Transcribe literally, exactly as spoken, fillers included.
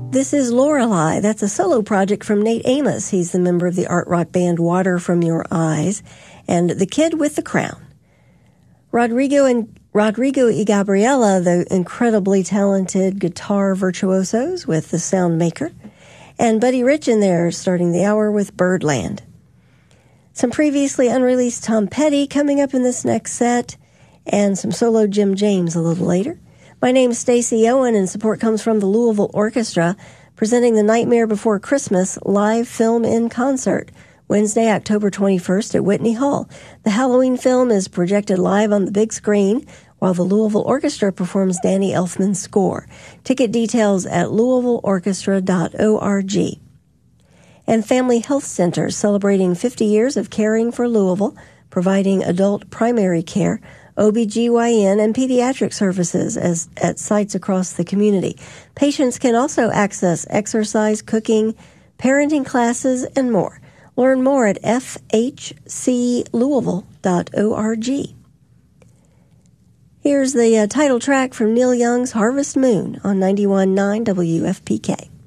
This is Lorelei. That's a solo project from Nate Amos. He's the member of the art rock band Water From Your Eyes, and The Kid with the Crown. Rodrigo and Rodrigo y Gabriela, the incredibly talented guitar virtuosos with The Soundmaker, and Buddy Rich in there starting the hour with Birdland. Some previously unreleased Tom Petty coming up in this next set, and some solo Jim James a little later. My name's Stacey Owen, and support comes from the Louisville Orchestra, presenting The Nightmare Before Christmas live film in concert, Wednesday, October twenty-first at Whitney Hall. The Halloween film is projected live on the big screen, while the Louisville Orchestra performs Danny Elfman's score. Ticket details at louisville orchestra dot org. And Family Health Center, celebrating fifty years of caring for Louisville, providing adult primary care, O B G Y N, and pediatric services as at sites across the community. Patients can also access exercise, cooking, parenting classes, and more. Learn more at f h c louisville dot org. Here's the uh, title track from Neil Young's Harvest Moon on ninety-one point nine W F P K.